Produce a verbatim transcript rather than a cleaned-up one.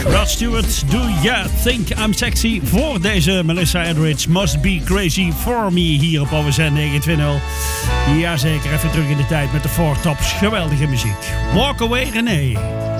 Rod Stewart, Do Ya Think I'm Sexy? Voor deze Melissa Etheridge, Must Be Crazy For Me hier op O S N negenentwintig nul. Jazeker, even terug in de tijd met de Four Tops. Geweldige muziek. Walk Away René.